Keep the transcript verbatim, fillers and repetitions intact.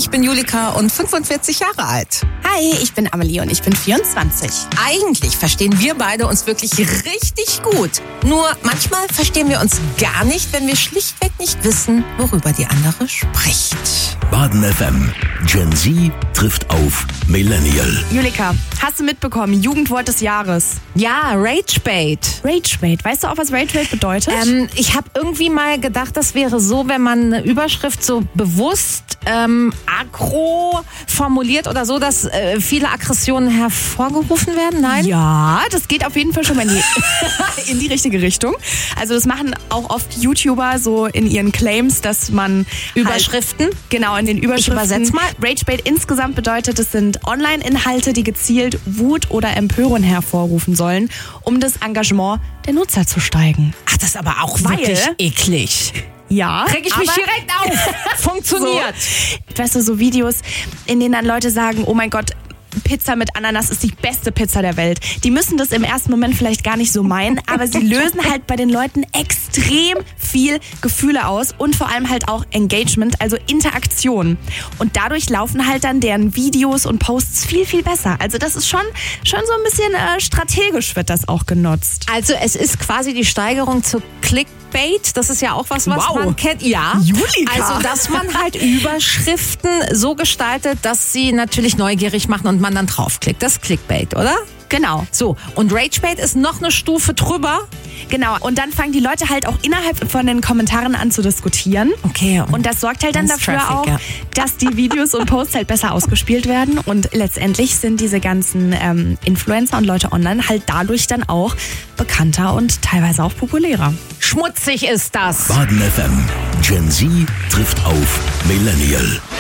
ich bin Julika und fünfundvierzig Jahre alt. Hi, ich bin Amelie und ich bin vierundzwanzig. Eigentlich verstehen wir beide uns wirklich richtig gut. Nur manchmal verstehen wir uns gar nicht, wenn wir schlichtweg nicht wissen, worüber die andere spricht. Baden F M. Gen Z trifft auf Millennial. Julika, hast du mitbekommen, Jugendwort des Jahres? Ja, Ragebait. Ragebait. Weißt du auch, was Ragebait bedeutet? Ähm, ich habe irgendwie mal gedacht, das wäre so, wenn man eine Überschrift so bewusst ähm, aggro formuliert oder so, dass äh, viele Aggressionen hervorgerufen werden. Nein? Ja, das geht auf jeden Fall schon mal in die, in die richtige Richtung. Also das machen auch oft YouTuber so in ihren Claims, dass man Überschriften? Halt, genau, in den Überschriften. Ich übersetze mal. Ragebait insgesamt bedeutet, es sind Online-Inhalte, die gezielt Wut oder Empörung hervorrufen sollen, um das Engagement der Nutzer zu steigen. Ach, das ist aber auch Weil- wirklich eklig. Ja, Reg ich mich aber- direkt auf. Funktioniert. So, weißt du, so Videos, in denen dann Leute sagen, oh mein Gott, Pizza mit Ananas ist die beste Pizza der Welt. Die müssen das im ersten Moment vielleicht gar nicht so meinen, aber sie lösen halt bei den Leuten extrem viel Gefühle aus und vor allem halt auch Engagement, also Interaktion. Und dadurch laufen halt dann deren Videos und Posts viel, viel besser. Also das ist schon, schon so ein bisschen äh, strategisch wird das auch genutzt. Also es ist quasi die Steigerung zu Clickbait. Das ist ja auch was, was Wow. man kennt. Ja, Julika. also dass man halt Überschriften so gestaltet, dass sie natürlich neugierig machen und man dann draufklickt. Das ist Clickbait, oder? Genau. So, und Ragebait ist noch eine Stufe drüber. Genau, und dann fangen die Leute halt auch innerhalb von den Kommentaren an zu diskutieren. Okay. Und das sorgt halt dann Ganz dafür Traffic, auch, ja. dass die Videos und Posts halt besser ausgespielt werden. Und letztendlich sind diese ganzen ähm, Influencer und Leute online halt dadurch dann auch bekannter und teilweise auch populärer. Schmutzig ist das. Baden F M. Gen Z trifft auf Millennial.